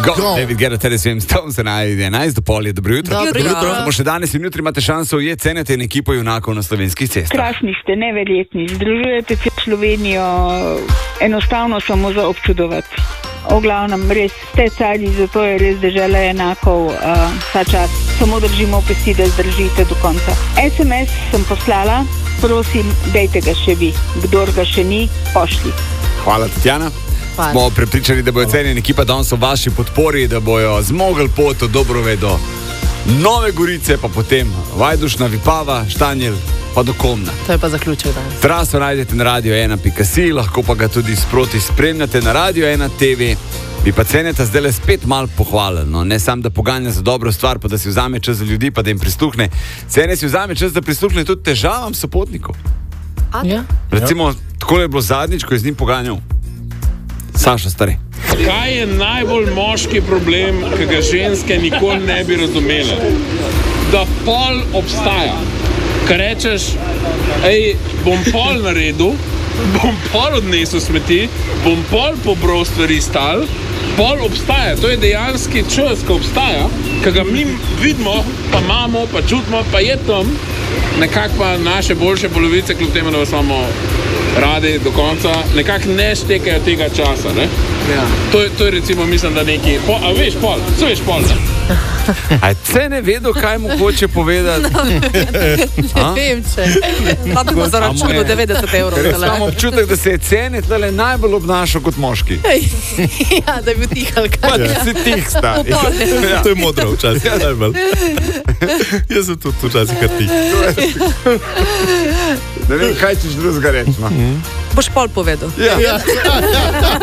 David Guetta, Terry Swims, Stones, 11 do pol je. Dobro jutro. Samo še danes in jutri imate šanso ujeti cenete in ekipo junakov na slovenskih cestah. Krasni ste, neverjetni. Združujete Slovenijo enostavno samo za občudovati. O glavnem, res ste cari, zato je res dežela enakov ta čas. Samo držimo pesti, da zdržite do konca. SMS sem poslala, prosim, dejte ga še vi. Kdor ga še ni, pošli. Hvala, Tatjana. Smo prepričani, da bojo cenjeni ekipa danes v vaši podpori, da bojo zmogli pot od Dobrove do Nove Gorice, pa potem Vajdušna, Vipava, Štanjel, pa do Komna. To je pa zaključek danes. Traso najdete na radio1.si, lahko pa ga tudi sproti spremljate na Radio 1 TV. Bi pa ceneta zdaj le spet malo pohvalili, no? Ne sam, da poganja za dobro stvar, pa da si vzame čas za ljudi, pa da jim prisluhne. Cene si vzame čas, da prisluhne tudi težavam sopotnikov. Ja. Recimo, tako je bilo zadnjič, ko je z njim poganjal Saša Stare. Kaj je najbolj moški problem, ki ga ženske nikoli ne bi razumele? Da pol obstaja. Kaj rečeš, bom pol naredil, bom pol odnesel smeti, bom pol pobral stvari stal, pol obstaja. To je dejanski čas, ko obstaja, ki ga mi vidimo, pa imamo, pa čutimo, pa je tam nekako pa naše boljše polovice, kljub temu, da vas imamo radi do konca, nekako ne štekajo tega časa, ne? Ja. To je recimo, mislim, da neki... A veš pol, so veš pol, ne? A je cene vedel, kaj mu hoče povedati? Ne vem, če. Pa bi mu zaračunal 90 evrov. Ker imam občutek, da se je cene tlele najbolj obnašal kot moški. Ja, da je bil tih ali kaj. Pa si tih sta. To je modro včasih, najbolj. Jaz sem tudi včasih kar tih. Ne vem, kaj ćeš drugega reči, no? Boš pol povedal. Ja.